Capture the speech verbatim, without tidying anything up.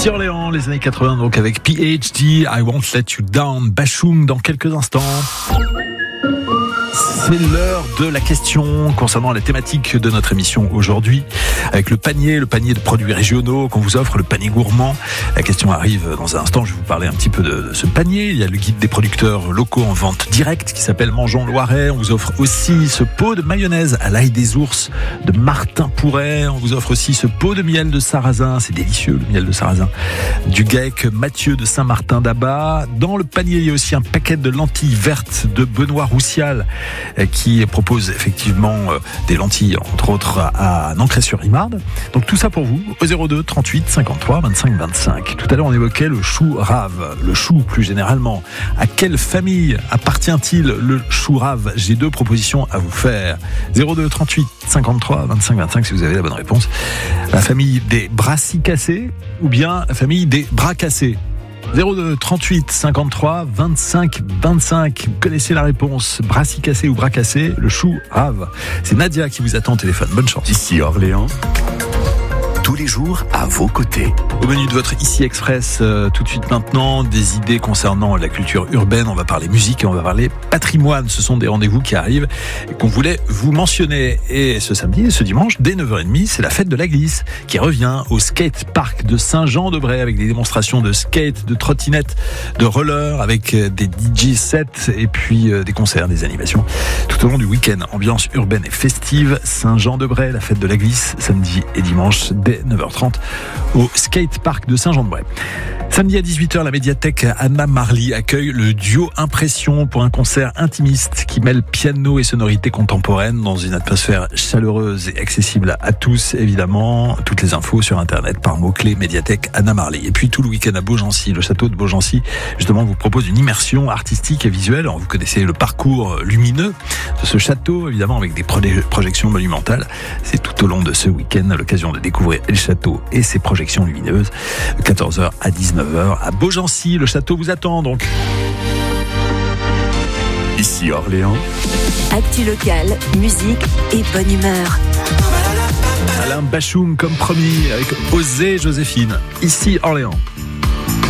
Ici Orléans, les années quatre-vingts, donc avec P H D, I Won't Let You Down, Bashung dans quelques instants. C'est l'heure de la question concernant la thématique de notre émission aujourd'hui, avec le panier, le panier de produits régionaux qu'on vous offre, le panier gourmand. La question arrive dans un instant, je vais vous parler un petit peu de, de ce panier. Il y a le guide des producteurs locaux en vente directe qui s'appelle Mangeons Loiret. On vous offre aussi ce pot de mayonnaise à l'ail des ours de Martin Pourret. On vous offre aussi ce pot de miel de sarrasin, c'est délicieux le miel de sarrasin, du GAEC Mathieu de Saint-Martin-d'Abat. Dans le panier, il y a aussi un paquet de lentilles vertes de Benoît Roussial, qui propose effectivement des lentilles, entre autres, à Nancré-sur-Imarde. Donc tout ça pour vous, au zéro deux trente-huit cinquante-trois vingt-cinq vingt-cinq. Tout à l'heure, on évoquait le chou rave. Le chou, plus généralement. À quelle famille appartient-il le chou rave? J'ai deux propositions à vous faire. zéro deux trente-huit cinquante-trois vingt-cinq vingt-cinq, si vous avez la bonne réponse. La famille des brassicacées ou bien la famille des bras cassés? zéro deux trente-huit cinquante-trois vingt-cinq vingt-cinq. Vous connaissez la réponse. Brassicacé ou bras cassé, le chou rave. C'est Nadia qui vous attend au téléphone. Bonne chance. Ici Orléans, tous les jours à vos côtés. Au menu de votre Ici Express, euh, tout de suite maintenant, des idées concernant la culture urbaine. On va parler musique et on va parler patrimoine. Ce sont des rendez-vous qui arrivent et qu'on voulait vous mentionner. Et ce samedi et ce dimanche, dès neuf heures trente, c'est la fête de la glisse qui revient au skate park de Saint-Jean-de-Bray avec des démonstrations de skate, de trottinette, de roller, avec des D J sets et puis euh, des concerts, des animations tout au long du week-end. Ambiance urbaine et festive. Saint-Jean-de-Bray, la fête de la glisse, samedi et dimanche dès neuf heures trente au skate park de Saint-Jean-de-Bray. Samedi à dix-huit heures, la médiathèque Anna Marly accueille le duo Impression pour un concert intimiste qui mêle piano et sonorité contemporaine dans une atmosphère chaleureuse et accessible à tous, évidemment. Toutes les infos sur internet par mots-clés médiathèque Anna Marly. Et puis tout le week-end à Beaugency, le château de Beaugency, justement, vous propose une immersion artistique et visuelle. Alors, vous connaissez le parcours lumineux de ce château, évidemment, avec des pro- projections monumentales. C'est tout au long de ce week-end l'occasion de découvrir le château et ses projections lumineuses. quatorze heures à dix-neuf heures à Beaugency, le château vous attend donc. Ici Orléans, actu locale, musique et bonne humeur. Alain Bashung comme promis avec Osée Joséphine. Ici Orléans.